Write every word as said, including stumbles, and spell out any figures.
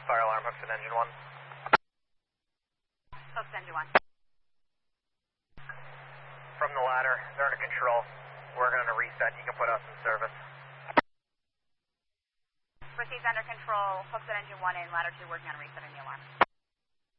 fire alarm, hooks at engine one. Hooks engine one. From the ladder, they're under control. We're going to reset. You can put us in service. Received under control. Hooks at engine one and ladder two working on resetting the alarm.